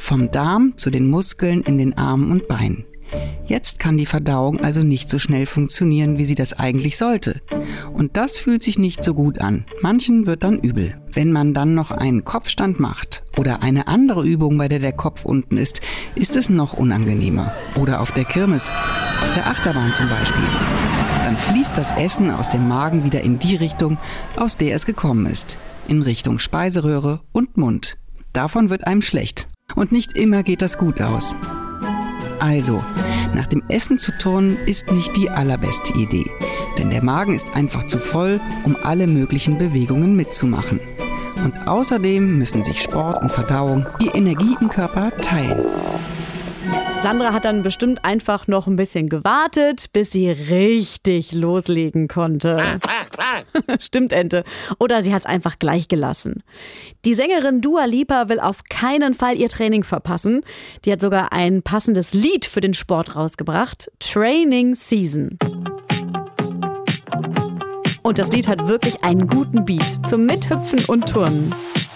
Vom Darm zu den Muskeln in den Armen und Beinen. Jetzt kann die Verdauung also nicht so schnell funktionieren, wie sie das eigentlich sollte. Und das fühlt sich nicht so gut an. Manchen wird dann übel. Wenn man dann noch einen Kopfstand macht oder eine andere Übung, bei der der Kopf unten ist es noch unangenehmer. Oder auf der Kirmes, auf der Achterbahn zum Beispiel. Dann fließt das Essen aus dem Magen wieder in die Richtung, aus der es gekommen ist. In Richtung Speiseröhre und Mund. Davon wird einem schlecht. Und nicht immer geht das gut aus. Also, nach dem Essen zu turnen ist nicht die allerbeste Idee, denn der Magen ist einfach zu voll, um alle möglichen Bewegungen mitzumachen. Und außerdem müssen sich Sport und Verdauung die Energie im Körper teilen. Sandra hat dann bestimmt einfach noch ein bisschen gewartet, bis sie richtig loslegen konnte. Stimmt, Ente. Oder sie hat es einfach gleich gelassen. Die Sängerin Dua Lipa will auf keinen Fall ihr Training verpassen. Die hat sogar ein passendes Lied für den Sport rausgebracht. Training Season. Und das Lied hat wirklich einen guten Beat zum Mithüpfen und Turnen.